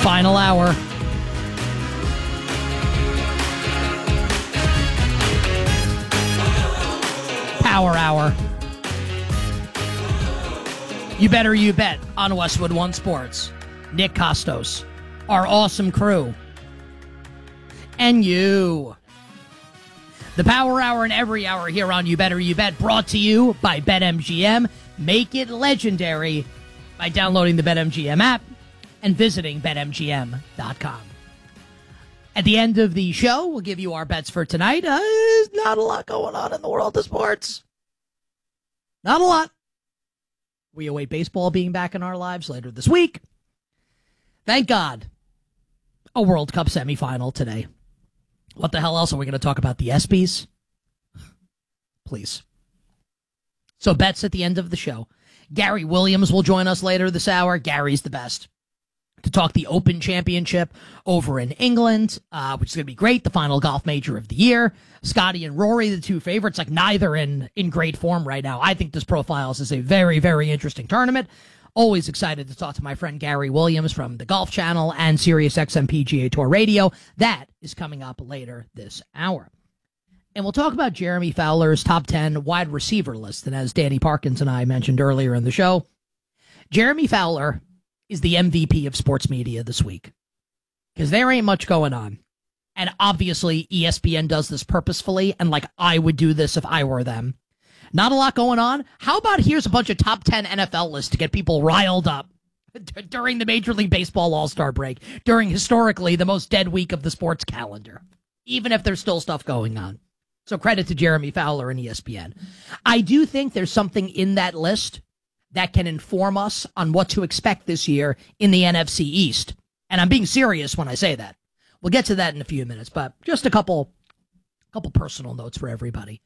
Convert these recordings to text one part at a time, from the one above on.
Final hour. Power hour. You better you bet on Westwood One Sports. Nick Costos, our awesome crew, and you. The Power Hour and every hour here on You Better You Bet, brought to you by BetMGM. Make it legendary by downloading the BetMGM app and visiting BetMGM.com. At the end of the show, we'll give you our bets for tonight. There's not a lot going on in the world of sports. Not a lot. We await baseball being back in our lives later this week. Thank God. A World Cup semifinal today. What the hell else are we going to talk about? The ESPYs? Please. So bets at the end of the show. Gary Williams will join us later this hour. Gary's the best. To talk the Open Championship over in England, which is going to be great. The final golf major of the year. Scotty and Rory, the two favorites, like neither in great form right now. I think this profiles as a very, very interesting tournament. Always excited to talk to my friend Gary Williams from the Golf Channel and Sirius XM PGA Tour Radio. That is coming up later this hour. And we'll talk about Jeremy Fowler's top 10 wide receiver list. And as Danny Parkins and I mentioned earlier in the show, Jeremy Fowler is the MVP of sports media this week. Because there ain't much going on. And obviously ESPN does this purposefully, and like I would do this if I were them. Not a lot going on. How about here's a bunch of top 10 NFL lists to get people riled up during the Major League Baseball All-Star break, during historically the most dead week of the sports calendar, even if there's still stuff going on. So credit to Jeremy Fowler and ESPN. I do think there's something in that list that can inform us on what to expect this year in the NFC East. And I'm being serious when I say that. We'll get to that in a few minutes, but just a couple personal notes for everybody.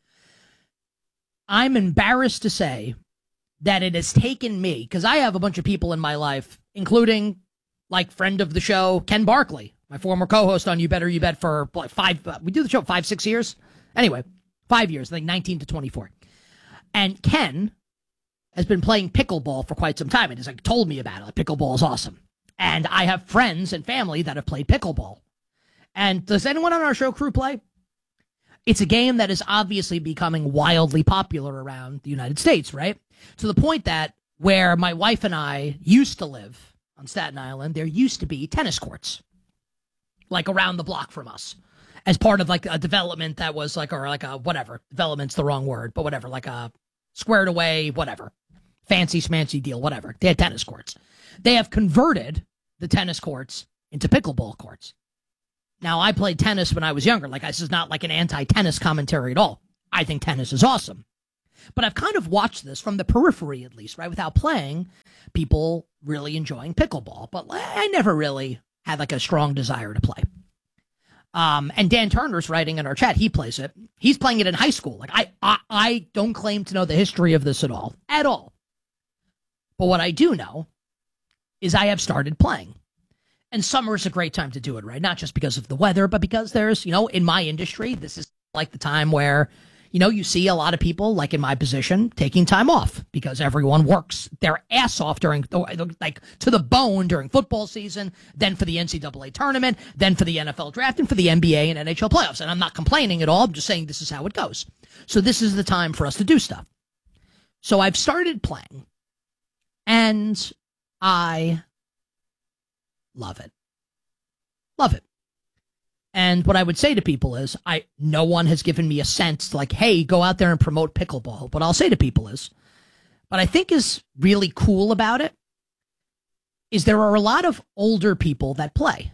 I'm embarrassed to say that it has taken me, because I have a bunch of people in my life, including, like, friend of the show, Ken Barkley, my former co-host on You Better You Bet for like we do the show 5-6 years? Anyway, 5 years, I think 19 to 24. And Ken has been playing pickleball for quite some time, and he's like told me about it. Like, pickleball is awesome. And I have friends and family that have played pickleball. And does anyone on our show crew play? It's a game that is obviously becoming wildly popular around the United States, right? To the point that where my wife and I used to live on Staten Island, there used to be tennis courts, like around the block from us, as part of like a development that was like, or like a whatever, development's the wrong word, but whatever, like a squared away, whatever, fancy schmancy deal, whatever. They had tennis courts. They have converted the tennis courts into pickleball courts. Now, I played tennis when I was younger. Like, this is not like an anti-tennis commentary at all. I think tennis is awesome. But I've kind of watched this from the periphery, at least, right? Without playing, people really enjoying pickleball. But I never really had like a strong desire to play. And Dan Turner's writing in our chat. He plays it. He's playing it in high school. Like, I don't claim to know the history of this at all. At all. But what I do know is I have started playing. And summer is a great time to do it, right? Not just because of the weather, but because there's, in my industry, this is like the time where, you see a lot of people, like in my position, taking time off because everyone works their ass off during, like, to the bone during football season, then for the NCAA tournament, then for the NFL draft, and for the NBA and NHL playoffs. And I'm not complaining at all. I'm just saying this is how it goes. So this is the time for us to do stuff. So I've started playing, and I love it. Love it. And what I would say to people is, no one has given me a sense like, hey, go out there and promote pickleball. What I'll say to people is, what I think is really cool about it is there are a lot of older people that play.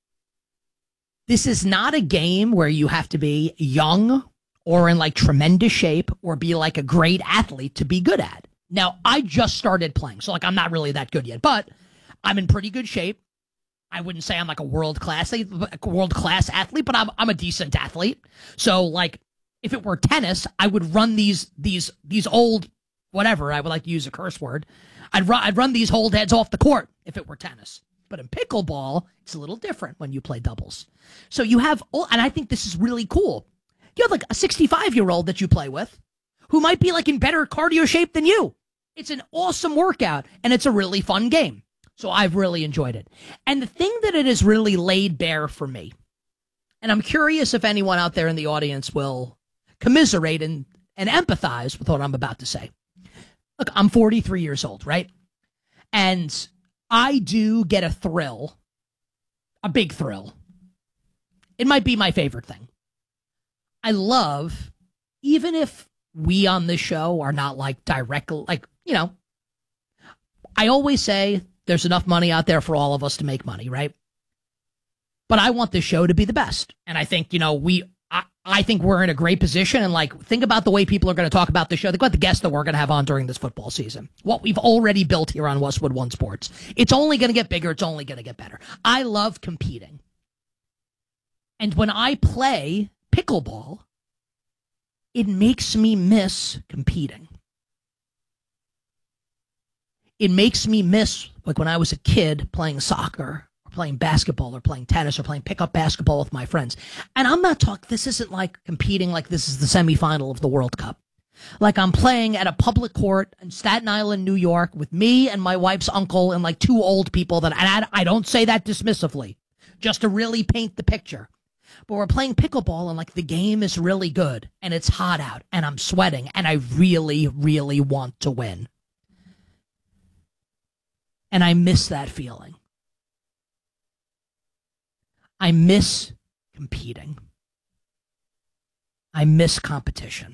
This is not a game where you have to be young or in like tremendous shape or be like a great athlete to be good at. Now, I just started playing, so like I'm not really that good yet, but I'm in pretty good shape. I wouldn't say I'm like a world-class athlete, but I'm a decent athlete. So, like, if it were tennis, I would run these old, whatever, I would like to use a curse word. I'd run these old heads off the court if it were tennis. But in pickleball, it's a little different when you play doubles. So you have, and I think this is really cool. You have like a 65-year-old that you play with who might be like in better cardio shape than you. It's an awesome workout, and it's a really fun game. So I've really enjoyed it. And the thing that it has really laid bare for me, and I'm curious if anyone out there in the audience will commiserate and empathize with what I'm about to say. Look, I'm 43 years old, right? And I do get a thrill, a big thrill. It might be my favorite thing. I love, even if we on this show are not like direct, like, you know, I always say there's enough money out there for all of us to make money, right? But I want this show to be the best. And I think, you know, I think we're in a great position. And like, think about the way people are going to talk about the show. Think about the guests that we're going to have on during this football season. What we've already built here on Westwood One Sports. It's only going to get bigger. It's only going to get better. I love competing. And when I play pickleball, it makes me miss competing. It makes me miss, like when I was a kid playing soccer or playing basketball or playing tennis or playing pickup basketball with my friends. And I'm not talking, this isn't like competing like this is the semifinal of the World Cup. Like I'm playing at a public court in Staten Island, New York with me and my wife's uncle and like two old people that, and I don't say that dismissively, just to really paint the picture. But we're playing pickleball and like the game is really good and it's hot out and I'm sweating and I really, really want to win. And I miss that feeling. I miss competing. I miss competition.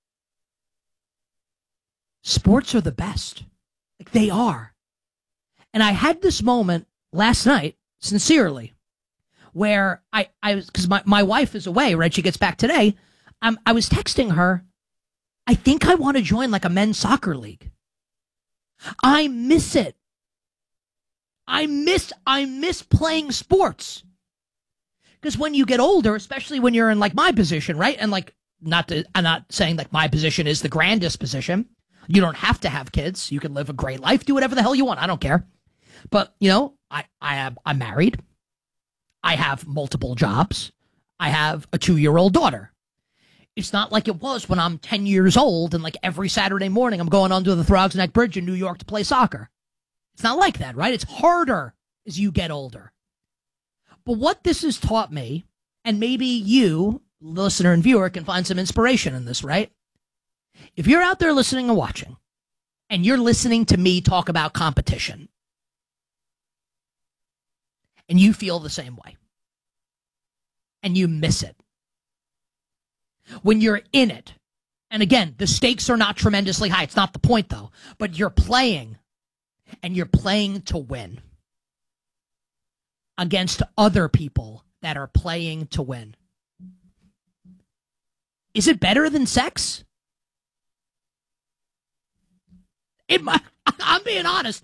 Sports are the best. Like they are. And I had this moment last night, sincerely, where I was, because my wife is away, right? She gets back today. I was texting her, I think I want to join like a men's soccer league. I miss it. I miss playing sports. Because when you get older, especially when you're in like my position, right? And like, I'm not saying like my position is the grandest position. You don't have to have kids. You can live a great life, do whatever the hell you want. I don't care. But, you know, I'm married. I have multiple jobs. I have a 2-year-old daughter. It's not like it was when I'm 10 years old and like every Saturday morning I'm going onto the Throgs Neck Bridge in New York to play soccer. It's not like that, right? It's harder as you get older. But what this has taught me, and maybe you, listener and viewer, can find some inspiration in this, right? If you're out there listening and watching, and you're listening to me talk about competition, and you feel the same way, and you miss it, when you're in it, and again, the stakes are not tremendously high. It's not the point, though. But you're playing, and you're playing to win against other people that are playing to win. Is it better than sex? I'm being honest.